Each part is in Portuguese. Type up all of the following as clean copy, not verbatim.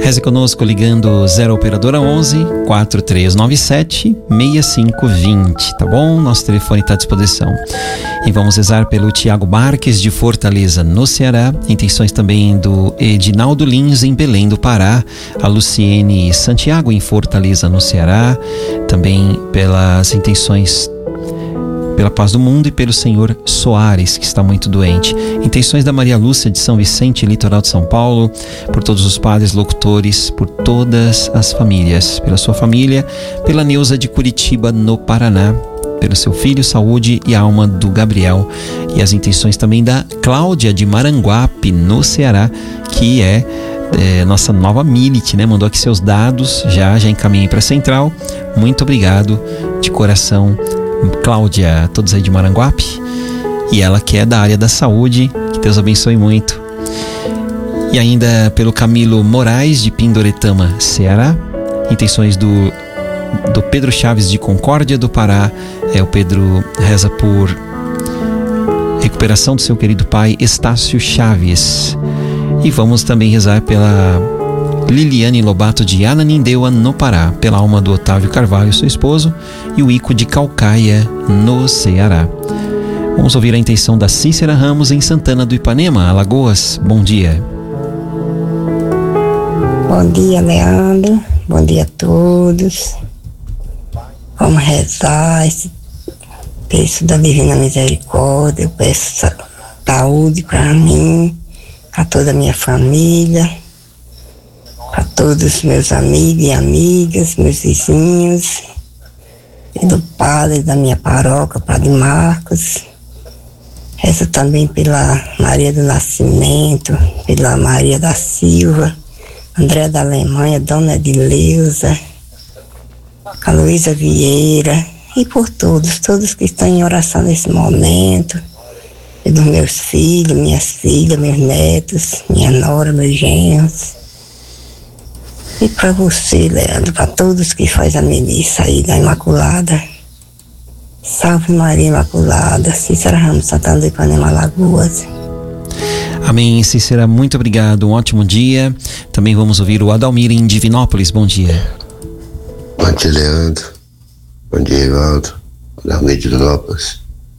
Reze conosco ligando 0 operadora 11 4397 6520, tá bom? Nosso telefone está à disposição. E vamos rezar pelo Tiago Marques de Fortaleza, no Ceará. Intenções também do Edinaldo Lins em Belém do Pará, a Luciene Santiago em Fortaleza, no Ceará. Também pelas intenções pela paz do mundo e pelo senhor Soares, que está muito doente. Intenções da Maria Lúcia de São Vicente, litoral de São Paulo, por todos os padres, locutores, por todas as famílias, pela sua família, pela Neuza de Curitiba, no Paraná, pelo seu filho, saúde e alma do Gabriel. E as intenções também da Cláudia de Maranguape, no Ceará, que é nossa nova Milite, né? Mandou aqui seus dados, já encaminhei para a central. Muito obrigado de coração, Cláudia, todos aí de Maranguape, e ela que é da área da saúde, que Deus abençoe muito. E ainda pelo Camilo Moraes de Pindoretama, Ceará, intenções do Pedro Chaves de Concórdia do Pará. O Pedro reza por recuperação do seu querido pai Estácio Chaves. E vamos também rezar pela Liliane Lobato de Ananindeua, no Pará, pela alma do Otávio Carvalho, seu esposo, e o Ico de Calcaia, no Ceará. Vamos ouvir a intenção da Cícera Ramos em Santana do Ipanema, Alagoas. Bom dia. Bom dia, Leandro. Bom dia a todos. Vamos rezar esse texto da Divina Misericórdia. Eu peço saúde para mim, para toda a minha família, para todos os meus amigos e amigas, meus vizinhos, e do padre da minha paróquia, Padre Marcos. Rezo também pela Maria do Nascimento, pela Maria da Silva, André da Alemanha, Dona Edileuza, a Luísa Vieira, e por todos que estão em oração nesse momento, pelos meus filhos, minhas filhas, meus netos, minha nora, meus genros. E para você, Leandro, para todos que fazem a missa aí da Imaculada. Salve Maria Imaculada, Cícera Ramos, Santana do Ipanema, Alagoas. Amém, Cícera, muito obrigado, um ótimo dia. Também vamos ouvir o Adalmir em Divinópolis. Bom dia. Bom dia, Leandro. Bom dia, Evaldo. Adalmir de Divinópolis.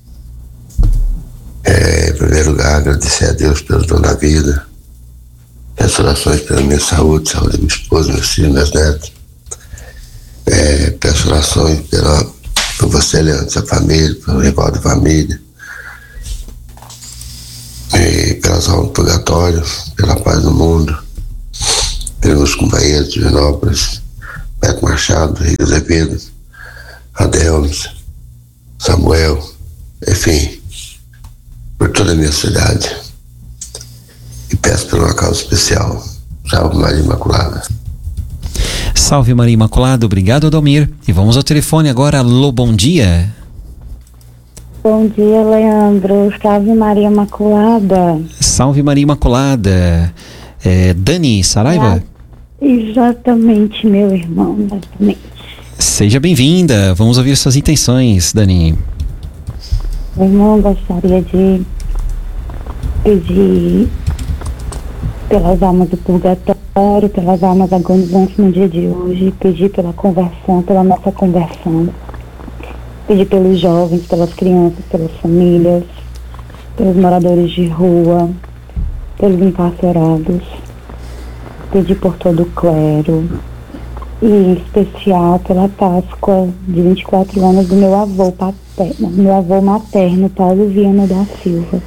Em primeiro lugar, agradecer a Deus pelo dom da vida. Peço orações pela minha saúde da minha esposa, meus filhos, meus netos. Peço orações por você, Leandro, sua família, pelo Evaldo família. Pelas almas do purgatório, pela paz do mundo, pelos meus companheiros de Divinópolis, Beto Machado, Rico Azevedo, Adelmes, Samuel, enfim, por toda a minha cidade. E peço por uma causa especial. Salve Maria Imaculada. Salve Maria Imaculada, obrigado, Adalmir. E vamos ao telefone agora. Alô, bom dia. Bom dia, Leandro. Salve Maria Imaculada. Salve Maria Imaculada. Dani Saraiva? Exatamente, meu irmão. Exatamente. Seja bem-vinda. Vamos ouvir suas intenções, Dani. Meu irmão, gostaria de pedir pelas almas do purgatório, pelas almas agonizantes no dia de hoje, pedir pela conversão, pela nossa conversão, pedir pelos jovens, pelas crianças, pelas famílias, pelos moradores de rua, pelos encarcerados, pedir por todo o clero, e em especial pela Páscoa de 24 anos do meu avô paterno, meu avô materno, Paulo Viana da Silva.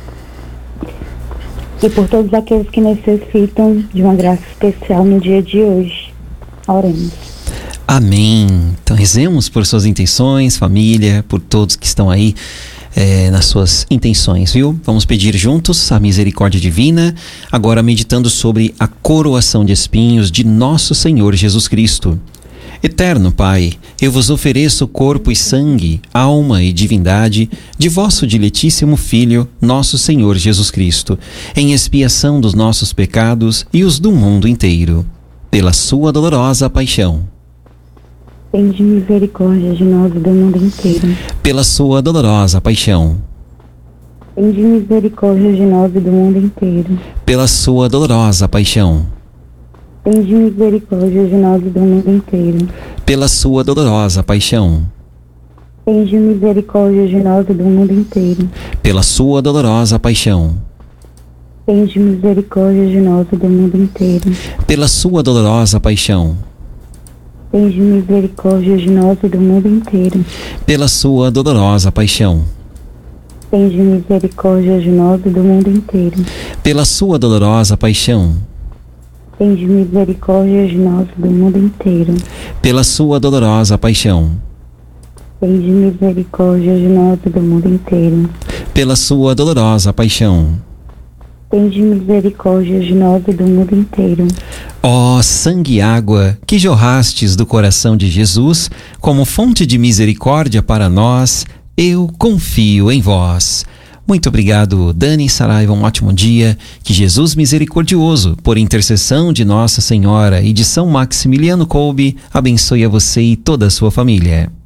E por todos aqueles que necessitam de uma graça especial no dia de hoje. Oremos. Amém. Então rezemos por suas intenções, família, por todos que estão aí nas suas intenções, viu? Vamos pedir juntos a misericórdia divina, agora meditando sobre a coroação de espinhos de nosso Senhor Jesus Cristo. Eterno Pai, eu vos ofereço corpo e sangue, alma e divindade de vosso diletíssimo Filho, nosso Senhor Jesus Cristo, em expiação dos nossos pecados e os do mundo inteiro, pela sua dolorosa paixão. Tende misericórdia de nós e do mundo inteiro. Pela sua dolorosa paixão. Tende misericórdia de nós e do mundo inteiro. Pela sua dolorosa paixão. tende misericórdia de nós e do mundo inteiro. pela sua dolorosa paixão, Tende misericórdia de nós e do mundo inteiro. pela sua dolorosa paixão, Tende misericórdia de nós e do mundo inteiro. pela sua dolorosa paixão, Tende misericórdia de nós e do mundo inteiro. pela sua dolorosa paixão, Tende misericórdia de nós e do mundo inteiro. pela sua dolorosa paixão, Tende misericórdia de nós e do mundo inteiro. pela sua dolorosa paixão, Tende misericórdia de nós e do mundo inteiro. pela sua dolorosa paixão. Tende misericórdia de nós e do mundo inteiro. Ó sangue e água que jorrastes do coração de Jesus como fonte de misericórdia para nós, eu confio em vós. Muito obrigado, Dani Saraiva, um ótimo dia. Que Jesus misericordioso, por intercessão de Nossa Senhora e de São Maximiliano Kolbe, abençoe a você e toda a sua família.